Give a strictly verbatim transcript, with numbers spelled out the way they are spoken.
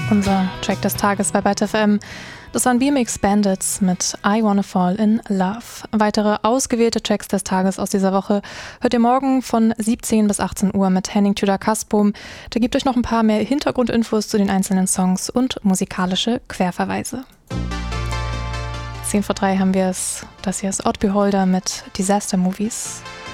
Unser Track des Tages bei Byte F M. Das waren B M X Bandits mit I Wanna Fall in Love. Weitere ausgewählte Tracks des Tages aus dieser Woche hört ihr morgen von siebzehn bis achtzehn Uhr mit Henning Tudor-Kaspum. Der gibt euch noch ein paar mehr Hintergrundinfos zu den einzelnen Songs und musikalische Querverweise. zehn vor drei haben wir es. Das hier ist Odd Beholder mit Disaster Movies.